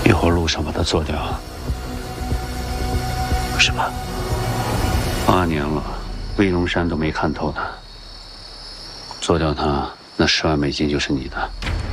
一会儿路上把他做掉。 为什么 ？8年了，威龙山都没看透他。做掉他，那10万美金就是你的。